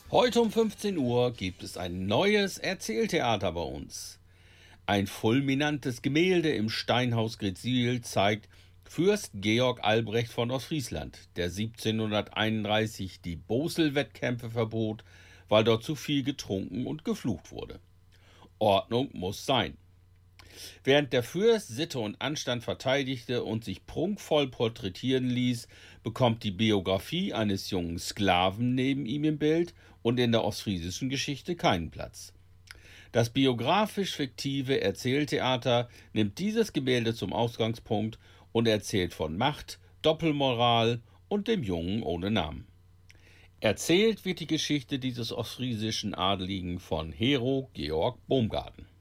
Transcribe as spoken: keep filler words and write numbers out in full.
Heute um fünfzehn Uhr gibt es ein neues Erzähltheater bei uns. Ein fulminantes Gemälde im Steinhaus Gretzwil zeigt Fürst Georg Albrecht von Ostfriesland, der siebzehnhunderteinunddreißig die Bozel-Wettkämpfe verbot, weil dort zu viel getrunken und geflucht wurde. Ordnung muss sein. Während der Fürst Sitte und Anstand verteidigte und sich prunkvoll porträtieren ließ, bekommt die Biografie eines jungen Sklaven neben ihm im Bild und in der ostfriesischen Geschichte keinen Platz. Das biografisch-fiktive Erzähltheater nimmt dieses Gemälde zum Ausgangspunkt und erzählt von Macht, Doppelmoral und dem Jungen ohne Namen. Erzählt wird die Geschichte dieses ostfriesischen Adeligen von Hero Georg Baumgarten.